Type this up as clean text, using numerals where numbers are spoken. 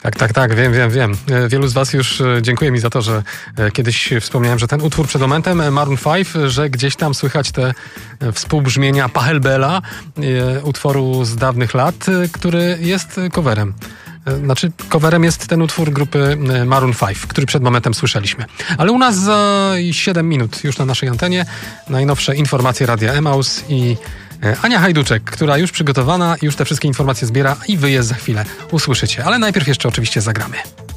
Tak, wiem. Wielu z was już dziękuję mi za to, że kiedyś wspomniałem, że ten utwór przed momentem, Maroon 5, że gdzieś tam słychać te współbrzmienia Pachelbela, utworu z dawnych lat, który jest coverem. Znaczy, coverem jest ten utwór grupy Maroon 5, który przed momentem słyszeliśmy. Ale u nas za 7 minut już na naszej antenie najnowsze informacje Radia Emaus i Ania Hajduczek, która już przygotowana, już te wszystkie informacje zbiera i wy je za chwilę usłyszycie. Ale najpierw jeszcze oczywiście zagramy.